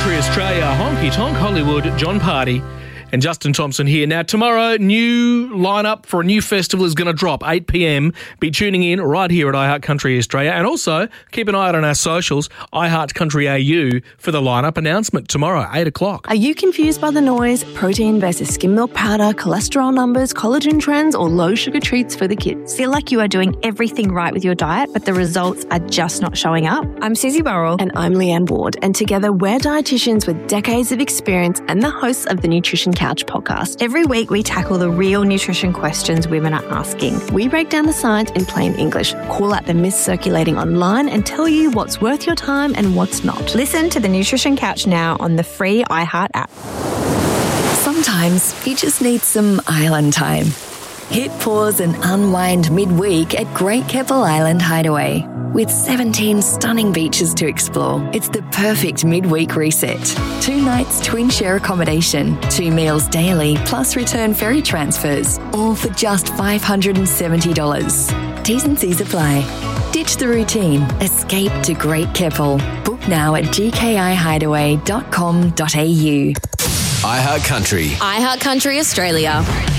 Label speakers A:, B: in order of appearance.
A: Country Australia, Honky Tonk Hollywood, John Party and Justin Thompson here. Now, tomorrow, new lineup for a new festival is going to drop, 8 p.m. Be tuning in right here at iHeart Country Australia. And also, keep an eye out on our socials, iHeart Country AU, for the lineup announcement tomorrow, 8 o'clock.
B: Are you confused by the noise, protein versus skim milk powder, cholesterol numbers, collagen trends, or low sugar treats for the kids?
C: Feel like you are doing everything right with your diet, but the results are just not showing up? I'm Susie Burrell.
B: And I'm Leanne Ward. And together, we're dietitians with decades of experience and the hosts of the Nutrition Couch podcast.
C: Every week, we tackle the real nutrition questions women are asking.
B: We break down the science in plain English, call out the myths circulating online, and tell you what's worth your time and what's not.
C: Listen to the Nutrition Couch now on the free iHeart app.
D: Sometimes you just need some island time. Hit pause and unwind midweek at Great Keppel Island Hideaway. With 17 stunning beaches to explore, it's the perfect midweek reset. 2 nights twin share accommodation, 2 meals daily, plus return ferry transfers, all for just $570. T's and C's apply. Ditch the routine. Escape to Great Keppel. Book now at gkihideaway.com.au.
E: iHeart Country.
F: iHeart Country Australia.